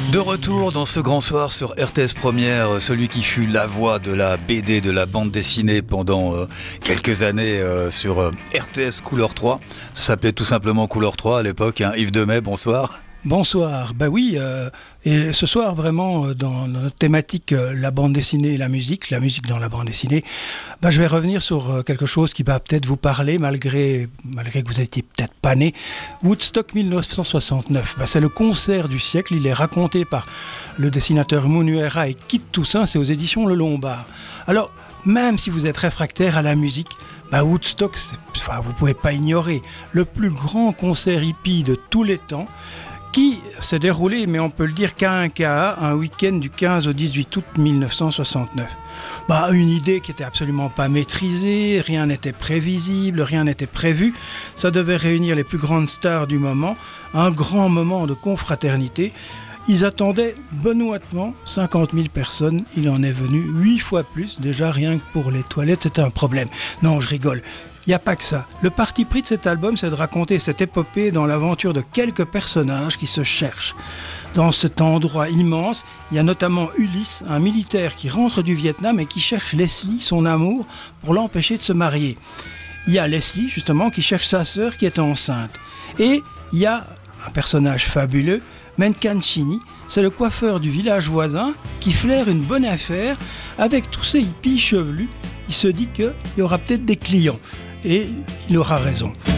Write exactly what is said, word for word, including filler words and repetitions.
De retour dans ce grand soir sur R T S Première, celui qui fut la voix de la B D, de la bande dessinée pendant euh, quelques années euh, sur euh, R T S Couleur trois. Ça s'appelait tout simplement Couleur trois à l'époque, hein. Yves Demey, bonsoir. Bonsoir, bah oui, euh, et ce soir vraiment euh, dans notre thématique euh, la bande dessinée et la musique, la musique dans la bande dessinée, bah, je vais revenir sur euh, quelque chose qui va peut-être vous parler malgré, malgré que vous n'étiez peut-être pas né. Woodstock mille neuf cent soixante-neuf, bah, c'est le concert du siècle, il est raconté par le dessinateur Munuera et Kit Toussaint, c'est aux éditions Le Lombard. Alors, même si vous êtes réfractaire à la musique, bah Woodstock, enfin, vous ne pouvez pas ignorer, le plus grand concert hippie de tous les temps, qui s'est déroulé, mais on peut le dire qu'à un cas, un week-end du quinze au dix-huit août mille neuf cent soixante-neuf. Bah, une idée qui n'était absolument pas maîtrisée, rien n'était prévisible, rien n'était prévu. Ça devait réunir les plus grandes stars du moment, un grand moment de confraternité. Ils attendaient benoîtement cinquante mille personnes, il en est venu huit fois plus, déjà rien que pour les toilettes c'était un problème. Non, je rigole. Il n'y a pas que ça. Le parti pris de cet album, c'est de raconter cette épopée dans l'aventure de quelques personnages qui se cherchent. Dans cet endroit immense, il y a notamment Ulysse, un militaire qui rentre du Vietnam et qui cherche Leslie, son amour, pour l'empêcher de se marier. Il y a Leslie, justement, qui cherche sa sœur qui est enceinte. Et il y a un personnage fabuleux, Menkancini, c'est le coiffeur du village voisin qui flaire une bonne affaire avec tous ces hippies chevelus. Il se dit qu'il y aura peut-être des clients. Et il aura raison.